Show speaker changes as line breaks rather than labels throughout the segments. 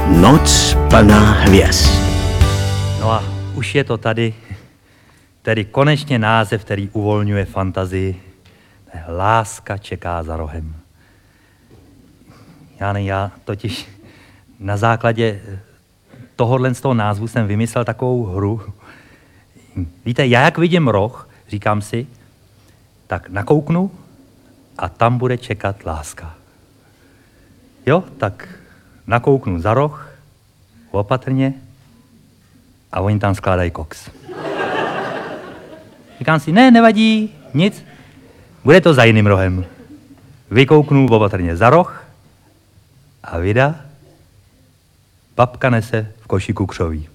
Noc plná hvězd.
No a už je to tady, tedy konečně název, který uvolňuje fantazii. Láska čeká za rohem. Já totiž na základě tohohle z toho názvu jsem vymyslel takovou hru. Víte, já jak vidím roh, říkám si, tak nakouknu a tam bude čekat láska. Jo, tak nakouknu za roh, opatrně, a oni tam skládají koks. Říkám si, ne, nevadí, nic, bude to za jiným rohem. Vykouknu opatrně za roh a vida, babka nese v košíku křoví.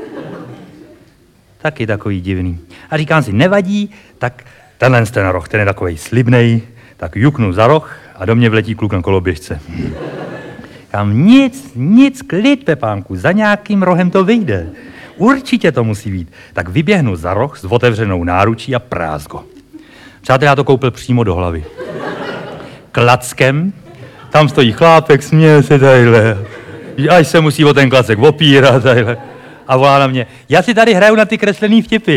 Taky takový divný. A říkám si, nevadí, tak tenhle ten roh, ten je takovej slibnej, tak juknu za roh a do mě vletí kluk na koloběžce. Říkám, nic, klid, Pepánku, za nějakým rohem to vyjde. Určitě to musí být. Tak vyběhnu za roh s otevřenou náručí a prázgo. Přátelé, já to koupil přímo do hlavy. Klackem, tam stojí chlápek, směje se tadyhle. Až se musí o ten klacek opírat tadyhle. A volá na mě, já si tady hraju na ty kreslený vtipy.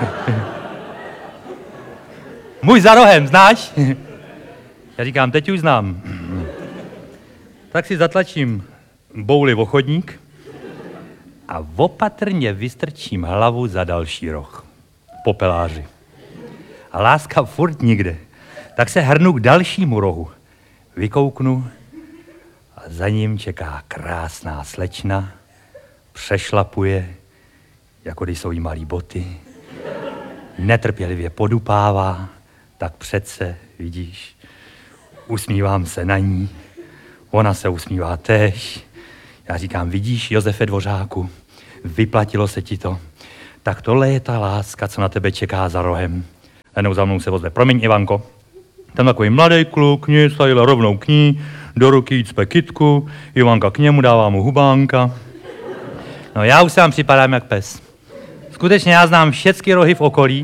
Můj za rohem, znáš? Já říkám, teď už znám. Tak si zatlačím bouli o chodník a opatrně vystrčím hlavu za další roh. Popeláři. A láska furt nikde. Tak se hrnu k dalšímu rohu. Vykouknu a za ním čeká krásná slečna, přešlapuje, jako když jsou jí malý boty, netrpělivě podupává, tak přece, vidíš, usmívám se na ní, ona se usmívá též. Já říkám, vidíš, Josefe Dvořáku, vyplatilo se ti to. Tak tohle je ta láska, co na tebe čeká za rohem. Jednou za mnou se ozve, promiň, Ivanko, tam takový mladý kluk, nic, tadyhle rovnou k ní, do ruky jí cpe kytku, Ivanka k němu, dává mu hubánka. No já už se vám připadám jak pes. Skutečně já znám všechny rohy v okolí.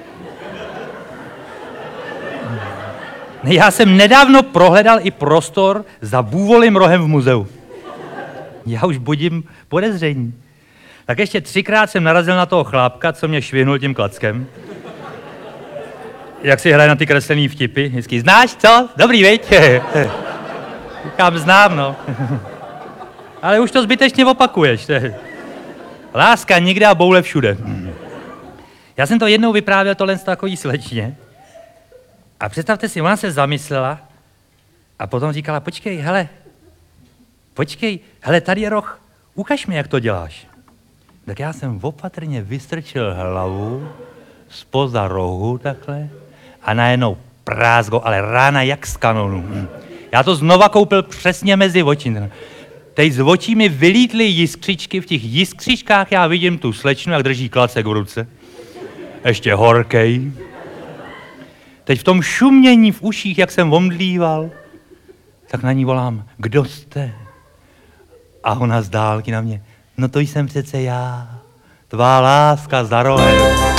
Já jsem nedávno prohledal i prostor za bůvolím rohem v muzeu. Já už budím podezření. Tak ještě 3krát jsem narazil na toho chlápka, co mě švihnul tím klackem. Jak si hraje na ty kreslený vtipy. Vždycky, znáš co? Dobrý, viď? Říkám, znám, no. Ale už to zbytečně opakuješ. Láska nikde a boule všude. Já jsem to jednou vyprávěl tohle z takový slečně. A představte si, ona se zamyslela a potom říkala, počkej, hele, tady je roh, ukaž mi, jak to děláš. Tak já jsem opatrně vystrčil hlavu zpoza rohu takhle a najednou prázgo, ale rána jak z kanonu. Já to znova koupil přesně mezi oči. Teď z očí mi vylítly jiskřičky, v těch jiskřičkách já vidím tu slečnu, jak drží klacek v ruce. Ještě horkej. Teď v tom šumění v uších, jak jsem omdlíval, tak na ní volám, kdo jste? A ona z dálky na mě, no to jsem přece já, tvá láska za rohem.